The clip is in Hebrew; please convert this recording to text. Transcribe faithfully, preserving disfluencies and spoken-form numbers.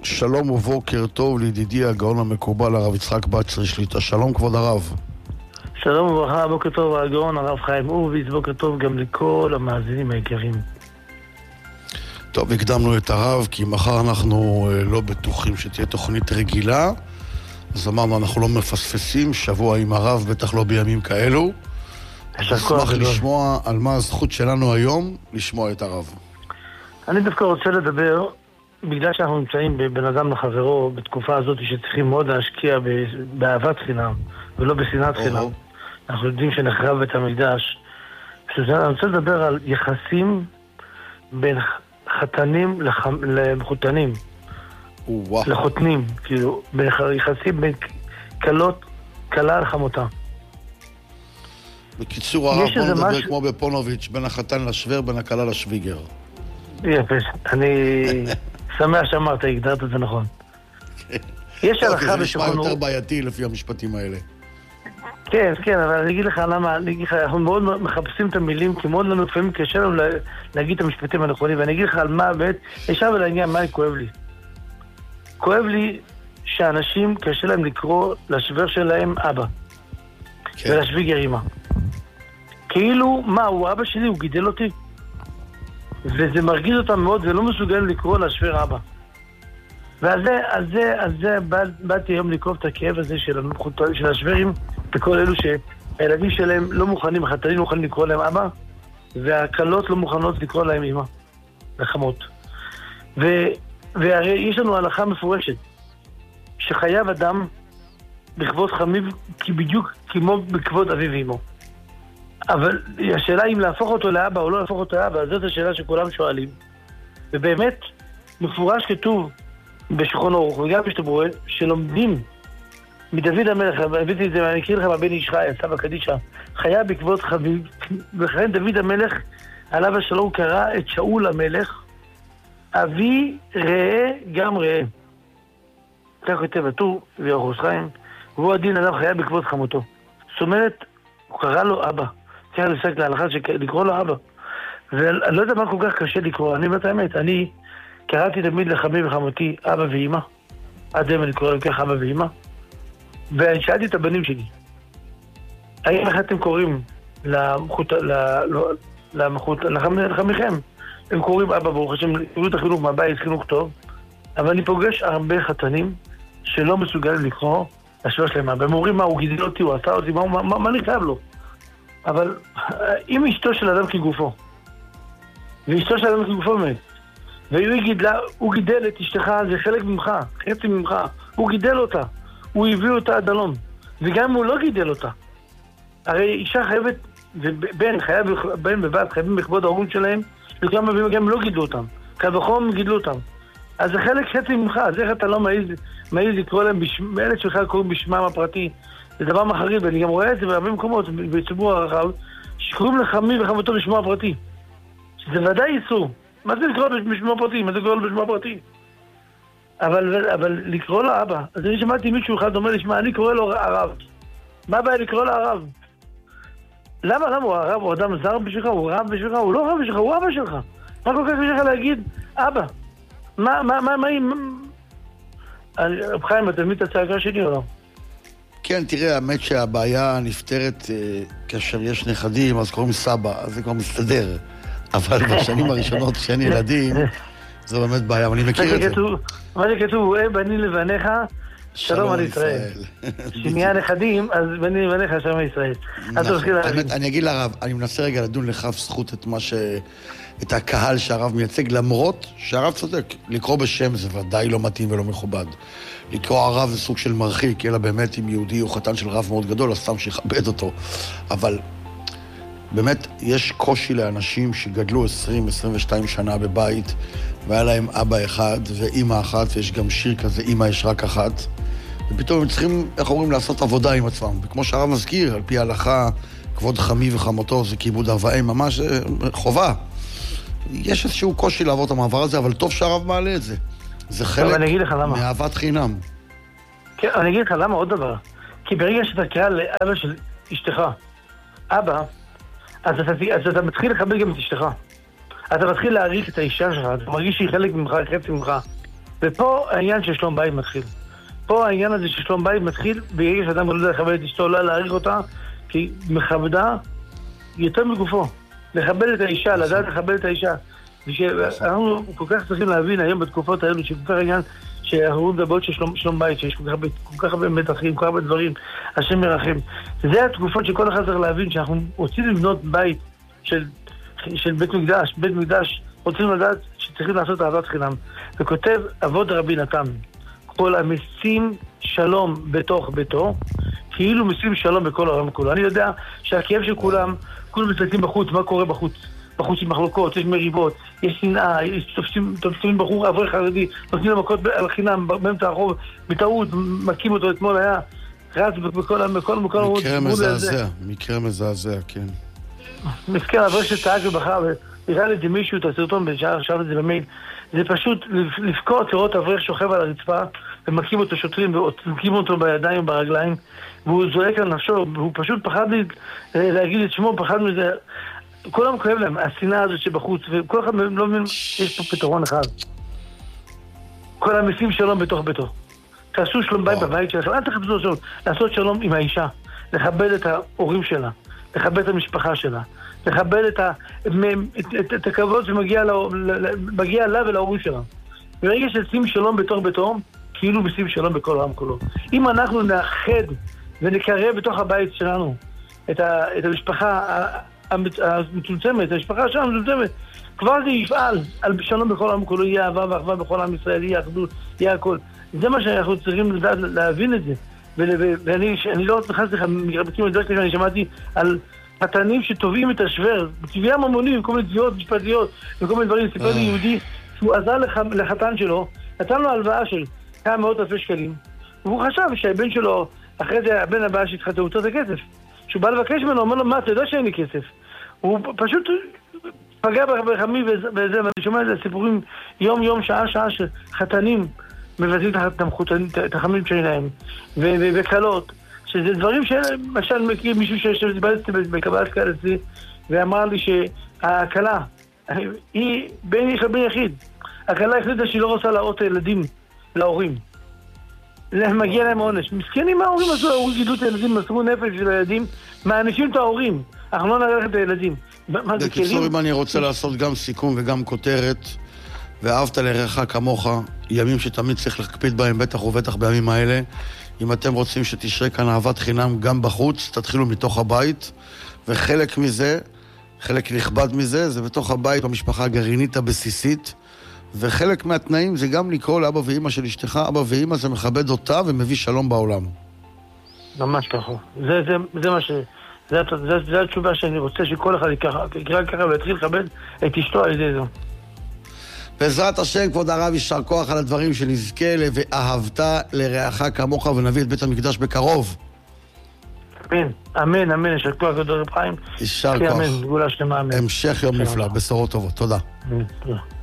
שלום ובוקר טוב לידידי הגאון המקובל הרב יצחק בצרי שליט"א. שלום כבוד הרב. שלום וברכה, בוקר טוב הגאון הרב חיים הורוביץ, בוקר טוב גם לכל המאזינים היקרים. טוב, הקדמנו את הרב כי מחר אנחנו לא בטוחים שתהיה תוכנית רגילה, אז אמרנו אנחנו לא מפספסים שבוע עם הרב, בטח לא בימים כאלו. אשמח לשמוע על מה הזכות שלנו היום לשמוע את הרב. אני דווקא רוצה לדבר, בגלל שאנחנו נמצאים בבן אדם לחברו בתקופה הזאת שצריכים מאוד להשקיע באהבת חינם ולא בשנאת חינם. אנחנו יודעים שנחרב בית המקדש. אני רוצה לדבר על יחסים בין חתנים לחותנים, לחותנים, כאילו, יחסים בין קלות, קלה לחמותה. בקיצור הרב, בוא נדבר מש... כמו בפונוביץ', בין החתן לשוור, בין הקלה לשוויגר. יפה, אני שמח שאמרת, הגדרת את זה נכון. יש הלכה בשולחן ערוך. זה נשמע יותר בעייתי לפי המשפטים האלה. כן, כן, אבל אני אגיד לך למה, אני אגיד לך, אנחנו מאוד מחפשים את המילים, כי מאוד לנו לפעמים קשה לנו להגיד את המשפטים הנכונים, ואני אגיד לך על מה, בעת, ישר ולעניין, מה כואב לי. כואב לי שאנשים קשה להם לקרוא לשוור שלהם אבא, כן. ולשוויגר אמא. כאילו, מה, הוא אבא שלי, הוא גידל אותי, וזה מרגיז אותם מאוד, ולא מסוגל לקרוא לשוור אבא. ועל זה, על זה, על זה בא, באתי היום לקרוא את הכאב הזה של, של השוורים, וכל אלו שהילדים שלהם לא מוכנים, החתנים לא מוכנים לקרוא להם אבא, והקלות לא מוכנות לקרוא להם אמא, לחמות. ו, והרי יש לנו הלכה מפורשת, שחייב אדם בכבוד חמיו, כי בדיוק כמו בכבוד אביו ואמו. אבל השאלה אם להפוך אותו לאבא או לא להפוך אותו לאבא, זאת השאלה שכולם שואלים. ובאמת, מפורש כתוב בשולחן ערוך, וגם בשטבורל, שלומדים מדוד המלך, הבאתי את זה, אני אקריא לך מהבן איש חי, סבא קדישה, חיה בכבוד חביב, וכן דוד המלך, עליו השלום קרא את שאול המלך, אבי ראה גם ראה. כך כותב הטור, ויחוס חיים, והוא הדין אדם חיה בכבוד חמותו. זאת אומרת, הוא קרא לו אבא. צריך לפסק להלכה לקרוא לו אבא. ואני לא יודע מה כל כך קשה לקרוא, אני אומר את האמת, אני קראתי תמיד לחמי וחמותי אבא ואמא, עד היום אני קורא להם כך אבא ואמא, ואני שאלתי את הבנים שלי, האם איך אתם קוראים לחמיכם? הם קוראים אבא ברוך השם, קוראים את החינוך מהבית, חינוך טוב, אבל אני פוגש הרבה חתנים שלא מסוגלים לקרוא לשווה שלהם אבא. הם אומרים מה, הוא גידל אותי, הוא עשה אותי, מה, מה, מה אני חייב לו? אבל אם אשתו של אדם כגופו, ואשתו של אדם כגופו באמת, והוא גידל, הוא גידל את אשתך, זה חלק ממך, חצי ממך, הוא גידל אותה, הוא הביא אותה עד הלום, וגם הוא לא גידל אותה. הרי אישה חייבת, ובן חייב, בן ובת חייבים בכבוד ההורים שלהם, וכמה וגם גם לא גידלו אותם, קל וחום גידלו אותם. אז זה חלק חצי ממך, אז איך אתה לא מעיז, מעיז לקרוא להם, אלה שלך קוראים בשמם הפרטי, זה דבר מחריד, ואני גם רואה את זה בהרבה מקומות, בציבור הרחב, שקוראים לחמי וחמותו בשמו הפרטי. שזה ודאי איסור. מה זה לקרוא בשמו הפרטי? מה זה לקרוא בשמו הפרטי? אבל, אבל לקרוא לו אבא. אז אני שמעתי מישהו אחד אומר לי, שמע, אני קורא לו הרב. מה הבעיה לקרוא לו הרב? למה, למה הוא הרב? הוא אדם זר בשבילך? הוא רב בשבילך? הוא לא רב בשבילך, הוא אבא שלך. מה כל כך בשבילך להגיד, אבא? מה, מה, מה, מה, מה... רב חיים, אתה מבין את הצעקה שלי או לא? כן, תראה, האמת שהבעיה נפתרת אה, כאשר יש נכדים, אז קוראים סבא, אז זה כבר מסתדר. אבל בשנים הראשונות שאין ילדים, זו באמת בעיה, אבל אני מכיר את זה. מה שכתוב, הוא בני לבניך, שלום על ישראל. שנהיה נכדים, אז בני לבניך, שלום על ישראל. האמת, אני אגיד לרב, אני מנסה רגע לדון לכף זכות את מה ש... את הקהל שהרב מייצג, למרות שהרב צודק. לקרוא בשם זה ודאי לא מתאים ולא מכובד. לקרוא הרב זה סוג של מרחיק, אלא באמת אם יהודי הוא חתן של רב מאוד גדול, אז סתם שיכבד אותו. אבל באמת יש קושי לאנשים שגדלו עשרים עשרים ושתיים שנה בבית, והיה להם אבא אחד ואמא אחת, ויש גם שיר כזה, אמא יש רק אחת, ופתאום הם צריכים, איך אומרים, לעשות עבודה עם עצמם. וכמו שהרב מזכיר, על פי ההלכה, כבוד חמי וחמותו זה כיבוד אב ואם, ממש חובה. יש איזשהו קושי לעבור את המעבר הזה, אבל טוב שהרב מעלה את זה. זה חלק מאהבת חינם. כן, אני אגיד לך למה עוד דבר. כי ברגע שאתה קרא לאבא של אשתך, אבא, אז אתה, אז אתה מתחיל לכבד גם את אשתך. אתה מתחיל להעריך את האישה שלך, אתה מרגיש שהיא חלק ממך, חצי ממך. ופה העניין של שלום בית מתחיל. פה העניין הזה של שלום בית מתחיל, ברגע שאדם לא יודע לכבד את אשתו, לא להעריך אותה, כי מכבדה יותר מגופו. לכבד את האישה, לדעת לכבד את האישה. ושאנחנו כל כך צריכים להבין היום בתקופות האלו, שכל כך העניין שאנחנו מדברות של שלום, שלום בית, שיש כל כך, כל כך הרבה מתחים, כל כך הרבה דברים, השם מרחם. זה התקופות שכל אחד צריך להבין, שאנחנו רוצים לבנות בית של, של בית מקדש, בית מקדש, רוצים לדעת שצריכים לעשות אהבת חינם. וכותב אבות רבי נתן, כל המשים שלום בתוך ביתו, כאילו משים שלום בכל העולם כולו. אני יודע שהכאב של כולם, כולם מסתכלים בחוץ, מה קורה בחוץ? בחוץ עם מחלוקות, יש מריבות, יש שנאה, יש תופסים, תופסים בחור אברך חרדי, נותנים לו מכות על חינם, באמצע הרחוב, בטעות, מכים אותו, אתמול היה רץ בכל, בכל, בכל... מקרה מזעזע, מקרה מזעזע, כן. מסכן, אברך שצעק ובחר, ונראה לי מישהו את הסרטון, בשעה עכשיו את זה במייל, זה פשוט לפקוט לראות אברך שוכב על הרצפה, ומכים אותו שוטרים, וזוקים אותו בידיים וברגליים, והוא זועק על נפשו, והוא פשוט פחד לי להגיד את שמו, פחד מזה... כולם כואב להם, השנאה הזאת שבחוץ, וכל אחד לא מבין, יש פה פתרון אחד. כל המשים שלום בתוך ביתו. תעשו שלום בית בבית שלכם, אל תחפשו שלום. לעשות שלום עם האישה, לכבד את ההורים שלה, לכבד את המשפחה שלה, לכבד את, ה, את, את, את הכבוד שמגיע לה, לה ולהורים שלה. ברגע ששים שלום בתוך ביתו, כאילו משים שלום בכל העם כולו. אם אנחנו נאחד ונקרב בתוך הבית שלנו את, ה, את המשפחה המצומצמת, המשפחה שלנו המצומצמת, כבר זה יפעל על שלום בכל העם כולו, יהיה אהבה ואחווה בכל העם ישראל, יהיה אחדות, יהיה הכל. זה מה שאנחנו צריכים לדעת, להבין את זה. ואני לא נכנס לך מרבצים לדרך כלל, אני שמעתי על חתנים שתובעים את השבר, בתביעה ממונית, כל מיני תביעות משפטיות וכל מיני דברים. סיפר לי יהודי שהוא עזר לחתן שלו, נתן לו הלוואה של כמה מאות אלפי שקלים, והוא חשב שהבן שלו, אחרי זה הבן הבא שהתחתן, הוא צריך את הכסף. כשהוא בא לבקש ממנו, הוא אומר לו, מה, אתה יודע שאין לי כסף? הוא פשוט פגע בחמי וזה, ואני שומע את סיפורים יום יום, שעה שעה, שחתנים מבזים את החמים שלהם, וקלות, שזה דברים שלמשל מכיר מישהו שדיברתי בקבלת קהל אצלי, ואמר לי שההקלה, היא בין יחיד, הקלה החליטה שהיא לא רוצה להראות הילדים להורים. מגיע להם עונש. מסכנים ההורים עשו, ההורים גידלו את הילדים, מסרו נפש של הילדים, מענישים את ההורים. אנחנו לא נערך את הילדים. בקיצור, אם אני רוצה לעשות גם סיכום וגם כותרת, ואהבת לרעך כמוך, ימים שתמיד צריך להקפיד בהם, בטח ובטח בימים האלה. אם אתם רוצים שתשרה כאן אהבת חינם גם בחוץ, תתחילו מתוך הבית, וחלק מזה, חלק נכבד מזה, זה בתוך הבית, במשפחה הגרעינית הבסיסית, וחלק מהתנאים זה גם לקרוא לאבא ואמא של אשתך, אבא ואמא זה מכבד אותה ומביא שלום בעולם. ממש ככה. זה, זה, זה מה ש... זה, זה, זה התשובה שאני רוצה שכל אחד יקרא ככה ויתחיל לכבד את אשתו על ידי זה. בעזרת השם, כבוד הרב, יישר כוח על הדברים שנזכה ואהבת לרעך כמוך, ונביא את בית המקדש בקרוב. אמן, אמן, אמן, יישר כוח גדול רב חיים. יישר כוח. אמן, גאולה שלמה, אמן. המשך יום נפלא, בשורות טובות. תודה. אמן, תודה.